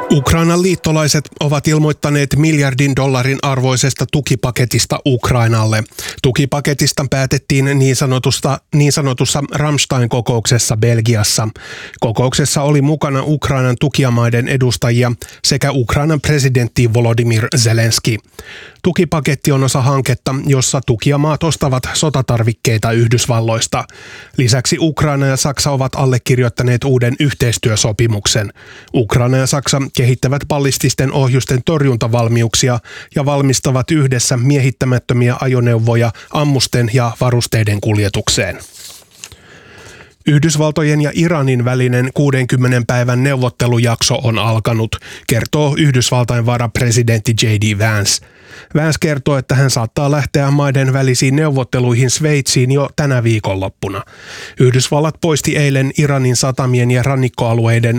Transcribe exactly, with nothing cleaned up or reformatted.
Ukrainan liittolaiset ovat ilmoittaneet miljardin dollarin arvoisesta tukipaketista Ukrainalle. Tukipaketista päätettiin niin, sanotusta, niin sanotussa Ramstein-kokouksessa Belgiassa. Kokouksessa oli mukana Ukrainan tukijamaiden edustajia sekä Ukrainan presidentti Volodymyr Zelenski. Tukipaketti on osa hanketta, jossa tukijamaat ostavat sotatarvikkeita Yhdysvalloista. Lisäksi Ukraina ja Saksa ovat allekirjoittaneet uuden yhteistyösopimuksen. Ukraina ja Saksa kehittävät ballististen ohjusten torjuntavalmiuksia ja valmistavat yhdessä miehittämättömiä ajoneuvoja ammusten ja varusteiden kuljetukseen. Yhdysvaltojen ja Iranin välinen kuudenkymmenen päivän neuvottelujakso on alkanut, kertoo Yhdysvaltain varapresidentti J D Vance. Vance kertoo, että hän saattaa lähteä maiden välisiin neuvotteluihin Sveitsiin jo tänä viikonloppuna. Yhdysvallat poisti eilen Iranin satamien ja rannikkoalueiden